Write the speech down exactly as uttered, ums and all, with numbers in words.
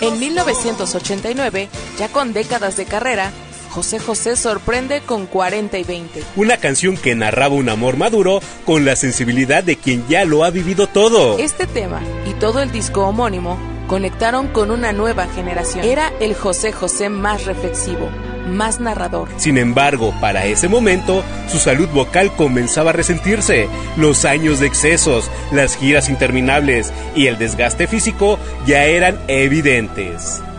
En mil novecientos ochenta y nueve, ya con décadas de carrera, José José sorprende con cuarenta y veinte. Una canción que narraba un amor maduro con la sensibilidad de quien ya lo ha vivido todo. Este tema y todo el disco homónimo conectaron con una nueva generación. Era el José José más reflexivo, más narrador. Sin embargo, para ese momento, su salud vocal comenzaba a resentirse. Los años de excesos, las giras interminables y el desgaste físico ya eran evidentes.